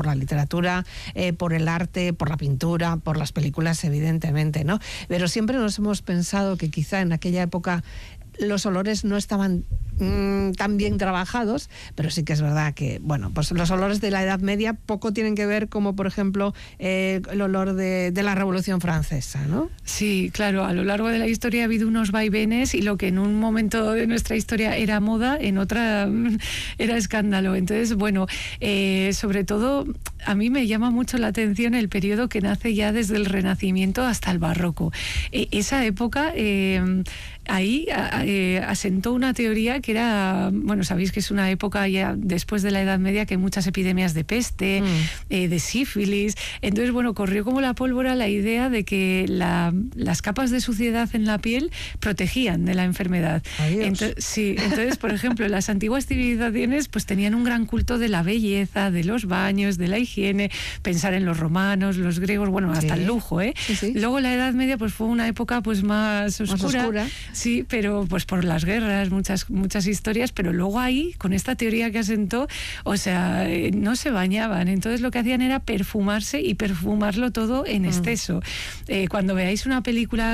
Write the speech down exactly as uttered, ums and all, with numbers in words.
la literatura, eh, por el arte, por la pintura, por las películas, evidentemente, ¿no? Pero siempre nos hemos pensado que quizá en aquella época los olores no estaban mmm, tan bien trabajados, pero sí que es verdad que, bueno, pues los olores de la Edad Media poco tienen que ver como, por ejemplo, eh, el olor de, de la Revolución Francesa, ¿no? Sí, claro, a lo largo de la historia ha habido unos vaivenes y lo que en un momento de nuestra historia era moda, en otra era escándalo. Entonces, bueno, eh, sobre todo a mí me llama mucho la atención el periodo que nace ya desde el Renacimiento hasta el Barroco. Eh, esa época... Eh, Ahí eh, asentó una teoría que era, bueno, sabéis que es una época ya después de la Edad Media que hay muchas epidemias de peste, mm. eh, de sífilis. Entonces, bueno, corrió como la pólvora la idea de que la, las capas de suciedad en la piel protegían de la enfermedad. Entonces, sí, entonces, por ejemplo, las antiguas civilizaciones pues tenían un gran culto de la belleza, de los baños, de la higiene, pensar en los romanos, los griegos, bueno, hasta sí. el lujo, ¿eh? Sí, sí. Luego la Edad Media pues fue una época pues más oscura. Más oscura. Sí, pero pues por las guerras, muchas muchas historias, pero luego ahí, con esta teoría que asentó, o sea, eh, no se bañaban, entonces lo que hacían era perfumarse y perfumarlo todo en exceso. Eh, cuando veáis una película